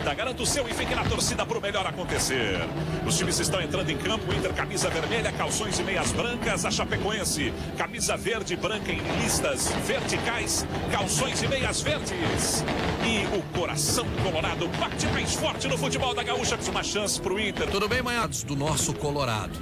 torcida. Garanta o seu e fique na torcida para o melhor acontecer. Os times estão entrando em campo. Inter, camisa vermelha, calções e meias brancas. A Chapecoense, camisa verde e branca em listas verticais, calções e meias verdes. E o coração colorado bate mais forte no futebol da Gaúcha. Uma chance para o Inter. Tudo bem, manhados do nosso Colorado.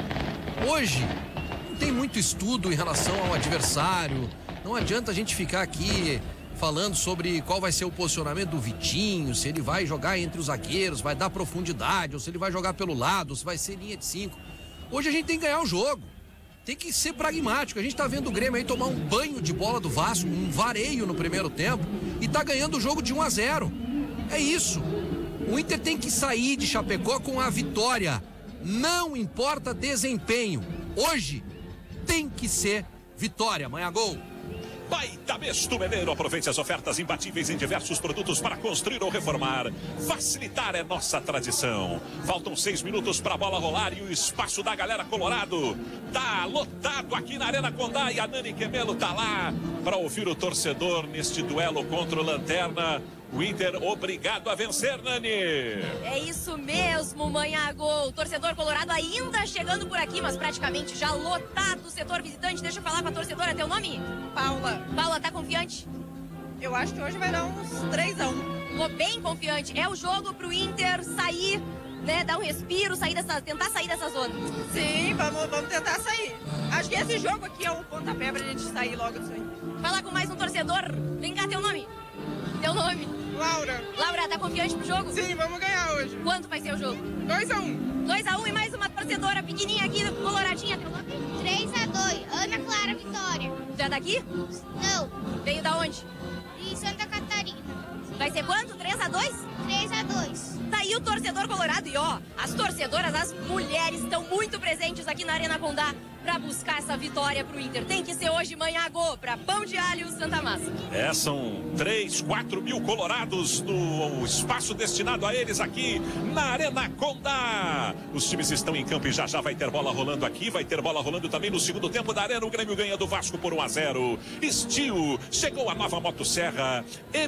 Hoje não tem muito estudo em relação ao adversário. Não adianta a gente ficar aqui falando sobre qual vai ser o posicionamento do Vitinho, se ele vai jogar entre os zagueiros, vai dar profundidade, ou se ele vai jogar pelo lado, ou se vai ser linha de 5. Hoje a gente tem que ganhar o jogo. Tem que ser pragmático. A gente tá vendo o Grêmio aí tomar um banho de bola do Vasco, um vareio no primeiro tempo, e tá ganhando o jogo de 1-0. É isso. O Inter tem que sair de Chapecó com a vitória. Não importa desempenho. Hoje tem que ser vitória. Amanhã gol. Baita mês do Meleiro. Aproveite as ofertas imbatíveis em diversos produtos para construir ou reformar. Facilitar é nossa tradição. Faltam 6 minutos para a bola rolar e o espaço da galera Colorado tá lotado aqui na Arena Condá e a Nani Quemelo tá lá para ouvir o torcedor neste duelo contra o Lanterna. O Inter obrigado a vencer, Nani. É isso mesmo, manhã gol. O torcedor colorado ainda chegando por aqui, mas praticamente já lotado o setor visitante. Deixa eu falar com a torcedora, teu nome? Paula. Paula, tá confiante? Eu acho que hoje vai dar uns 3-1. Tô bem confiante. É o jogo pro Inter sair, né, dar um respiro, tentar sair dessa zona. Sim, vamos tentar sair. Acho que esse jogo aqui é o pontapé pra gente sair logo disso aí. Falar com mais um torcedor. Vem cá, teu nome? Teu nome? Laura. Laura, tá confiante pro jogo? Sim, vamos ganhar hoje. Quanto vai ser o jogo? 2-1. 2-1 e mais uma torcedora pequenininha aqui, coloradinha. Teu nome? 3-2, Ana Clara Vitória. Já daqui? Não, Veio da onde? de Santa Catarina. Vai ser quanto? 3-2? 3-2. Tá aí o torcedor colorado e ó, as torcedoras, as mulheres estão muito presentes aqui na Arena Condá pra buscar essa vitória pro Inter. Tem que ser hoje, manhã gol, pra Pão de Alho Santa Massa. São 3, 4 mil colorados no espaço destinado a eles aqui na Arena Condá. Os times estão em campo e já vai ter bola rolando aqui, vai ter bola rolando também no segundo tempo da Arena. O Grêmio ganha do Vasco por 1-0. Steel, chegou a nova motosserra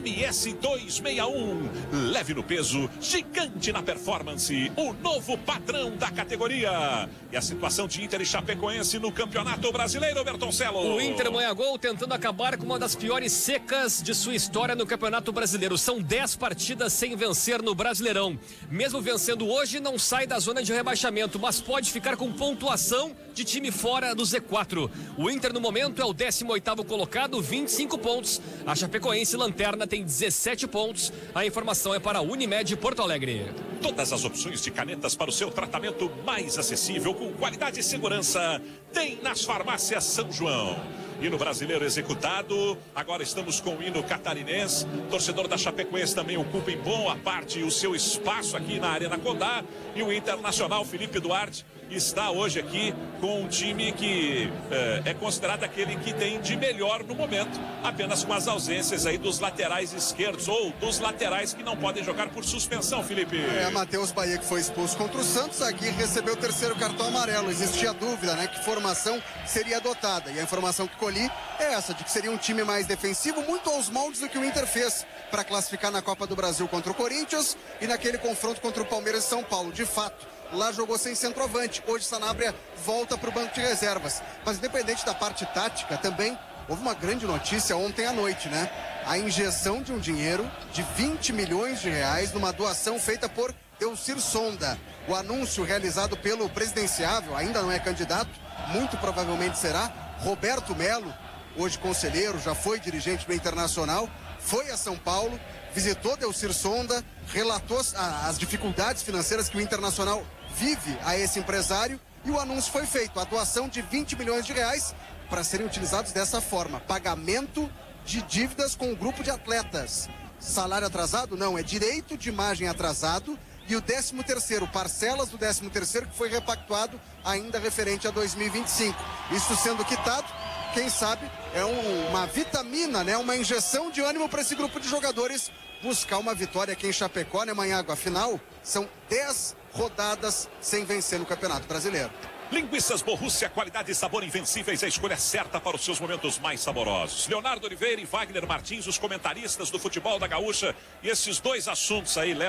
MS261, leve no peso, gigante na performance, o novo padrão da categoria. E a situação de Inter e Chapecoense no Campeonato Brasileiro, Bertoncello. O Inter manhã gol tentando acabar com uma das piores secas de sua história no Campeonato Brasileiro. São 10 partidas sem vencer no Brasileirão. Mesmo vencendo hoje, não sai da zona de rebaixamento, mas pode ficar com pontuação de time fora do Z4. O Inter no momento é o 18º colocado, 25 pontos. A Chapecoense lanterna tem 17 pontos. A informação é para a Unimed Porto Alegre. Todas as opções de canetas para o seu tratamento mais acessível, com qualidade e segurança, tem nas farmácias São João. Hino brasileiro executado, agora estamos com o hino catarinense. Torcedor da Chapecoense também ocupa em boa parte o seu espaço aqui na Arena Condá. E o Internacional, Felipe Duarte, está hoje aqui com um time que é considerado aquele que tem de melhor no momento, apenas com as ausências aí dos laterais esquerdos ou dos laterais que não podem jogar por suspensão, Felipe. Matheus Bahia, que foi expulso contra o Santos, aqui recebeu o terceiro cartão amarelo. Existia dúvida, né, que formação seria adotada. E a informação que colhi é essa, de que seria um time mais defensivo, muito aos moldes do que o Inter fez para classificar na Copa do Brasil contra o Corinthians e naquele confronto contra o Palmeiras e São Paulo. De fato, lá jogou sem centroavante. Hoje Sanabria volta para o banco de reservas. Mas independente da parte tática, também houve uma grande notícia ontem à noite, né? A injeção de um dinheiro de 20 milhões de reais numa doação feita por Elcir Sonda. O anúncio realizado pelo presidenciável, ainda não é candidato, muito provavelmente será, Roberto Melo, hoje conselheiro, já foi dirigente do Internacional, foi a São Paulo, visitou Elcir Sonda, relatou as dificuldades financeiras que o Internacional vive a esse empresário e o anúncio foi feito, a doação de 20 milhões de reais para serem utilizados dessa forma, pagamento de dívidas com o grupo de atletas. Salário atrasado? Não, é direito de imagem atrasado e o 13º, parcelas do 13º que foi repactuado ainda referente a 2025. Isso sendo quitado, quem sabe é uma vitamina, né? Uma injeção de ânimo para esse grupo de jogadores buscar uma vitória aqui em Chapecó, né, Manhago? Afinal, são 10 rodadas sem vencer no Campeonato Brasileiro. Linguiças Borrússia, qualidade e sabor invencíveis, a escolha certa para os seus momentos mais saborosos. Leonardo Oliveira e Wagner Martins, os comentaristas do futebol da Gaúcha. E esses dois assuntos aí, Léo.